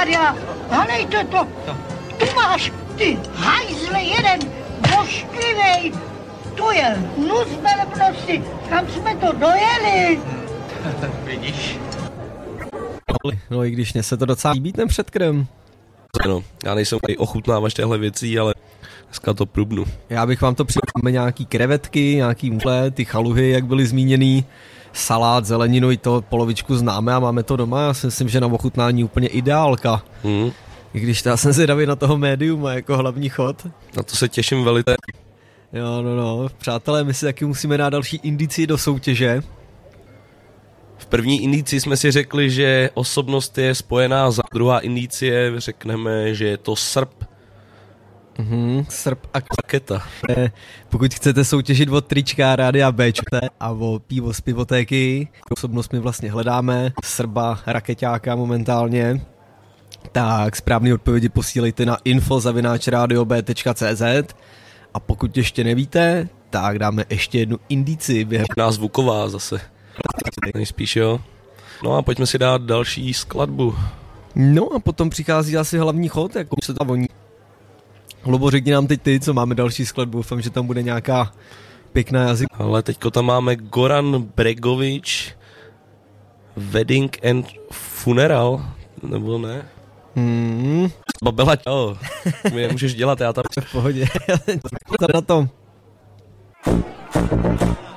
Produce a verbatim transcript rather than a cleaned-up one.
rádia. Halejte to. Tu máš, ty hajzle, jeden vošklivej. To je nus velebnosti. Kam jsme to dojeli? Vidíš? No i když mě se to docela líbí ten předkrm. No, já nejsem tady ochutnávač těchto věcí, ale dneska to průbnu. Já bych vám to přidal nějaký krevetky, nějaký mufle, ty chaluhy, jak byly zmíněný, salát, zeleninu, i to polovičku známe a máme to doma. Já si myslím, že na ochutnání úplně ideálka. Hmm. I když já jsem zvědavý na toho médiuma jako hlavní chod. Na to se těším velice. Jo, no, no. Přátelé, my si taky musíme dát další indici do soutěže. V první indici jsme si řekli, že osobnost je spojená za druhá indicie, řekneme, že je to srp. Mhm, srp a raketa. Pokud chcete soutěžit od trička Rádia B a o pivo z pivotéky, osobnost my vlastně hledáme, Srba, rakeťáka momentálně, tak správný odpovědi posílejte na info zavináč radio b tečka c z a pokud ještě nevíte, tak dáme ještě jednu indici během. Ná zvuková zase. Nejspíš jo. No a pojďme si dát další skladbu. No a potom přichází asi hlavní chod, jako se tam voní. Hlubo, řekni nám teď ty, co máme další skladbu, doufám, že tam bude nějaká pěkná jazyk. Ale teďko tam máme Goran Bregovič, Wedding and Funeral, nebo ne? Hmm. Babela, čau, mi nemůžeš dělat, já tam... V pohodě, na tom.